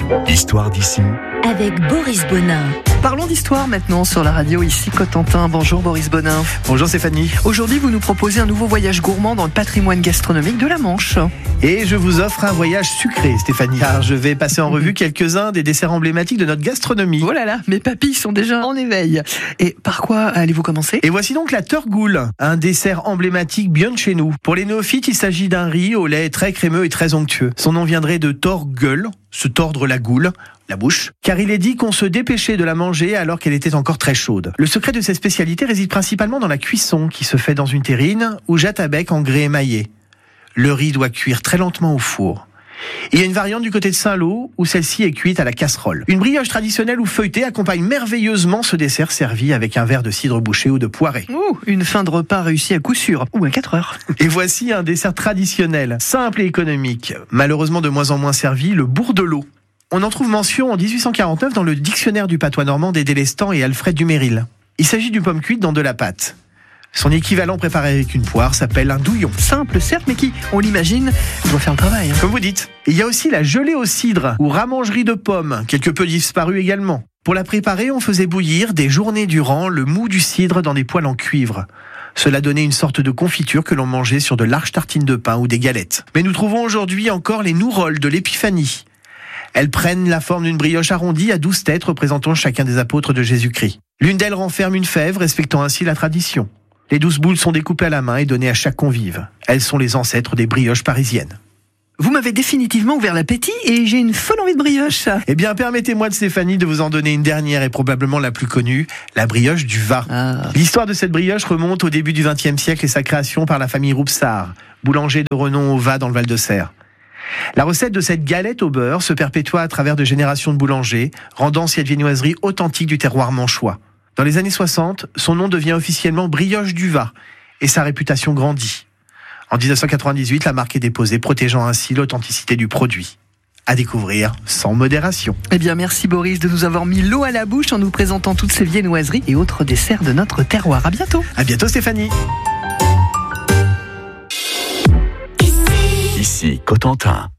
Histoire d'ici avec Boris Bonin. Parlons d'histoire maintenant sur la radio, ici Cotentin. Bonjour Boris Bonin. Bonjour Stéphanie. Aujourd'hui, vous nous proposez un nouveau voyage gourmand dans le patrimoine gastronomique de la Manche. Et je vous offre un voyage sucré, Stéphanie, car je vais passer en revue quelques-uns des desserts emblématiques de notre gastronomie. Oh là là, mes papilles sont déjà en éveil. Et par quoi allez-vous commencer ? Et voici donc la torgoule, un dessert emblématique bien de chez nous. Pour les néophytes, il s'agit d'un riz au lait très crémeux et très onctueux. Son nom viendrait de torgueule, se tordre la goule, la bouche, car il est dit qu'on se dépêchait de la manger alors qu'elle était encore très chaude. Le secret de cette spécialité réside principalement dans la cuisson, qui se fait dans une terrine ou jatte à bec en grès émaillé. Le riz doit cuire très lentement au four. Il y a une variante du côté de Saint-Lô, où celle-ci est cuite à la casserole. Une brioche traditionnelle ou feuilletée accompagne merveilleusement ce dessert servi avec un verre de cidre bouché ou de poirée. Une fin de repas réussie à coup sûr, ou à 4 heures. Et voici un dessert traditionnel, simple et économique, malheureusement de moins en moins servi, le bourdelot. On en trouve mention en 1849 dans le dictionnaire du patois normand des Délestans et Alfred Dumeril. Il s'agit d'une pomme cuite dans de la pâte. Son équivalent préparé avec une poire s'appelle un douillon. Simple certes, mais qui, on l'imagine, doit faire le travail. Comme vous dites. Et il y a aussi la gelée au cidre, ou ramangerie de pommes, quelque peu disparue également. Pour la préparer, on faisait bouillir des journées durant le mou du cidre dans des poêles en cuivre. Cela donnait une sorte de confiture que l'on mangeait sur de larges tartines de pain ou des galettes. Mais nous trouvons aujourd'hui encore les nouroles de l'Épiphanie. Elles prennent la forme d'une brioche arrondie à 12 têtes représentant chacun des apôtres de Jésus-Christ. L'une d'elles renferme une fève, respectant ainsi la tradition. Les 12 boules sont découpées à la main et données à chaque convive. Elles sont les ancêtres des brioches parisiennes. Vous m'avez définitivement ouvert l'appétit et j'ai une folle envie de brioche. Eh bien, permettez-moi de Stéphanie de vous en donner une dernière et probablement la plus connue, la brioche du Var. L'histoire de cette brioche remonte au début du XXe siècle et sa création par la famille Roupsard, boulanger de renom au Vas dans le Val-de-Serre. La recette de cette galette au beurre se perpétua à travers de générations de boulangers, rendant cette viennoiserie authentique du terroir manchois. Dans les années 60, son nom devient officiellement brioche du Vas et sa réputation grandit. En 1998, la marque est déposée, protégeant ainsi l'authenticité du produit. À découvrir sans modération. Eh bien, merci Boris de nous avoir mis l'eau à la bouche en nous présentant toutes ces viennoiseries et autres desserts de notre terroir. À bientôt. À bientôt Stéphanie. Ici Cotentin.